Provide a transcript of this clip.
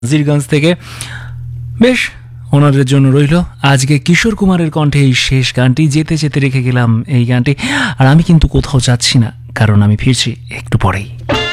জিরগঞ্জ থেকে। বেশ, ওনাদের জন্য রইল আজকে কিশোর কুমারের কণ্ঠে এই শেষ গানটি। যেতে যেতে রেখে গেলাম এই গানটি। আর আমি কিন্তু কোথাও যাচ্ছি না, কারণ আমি ফিরছি একটু পরেই।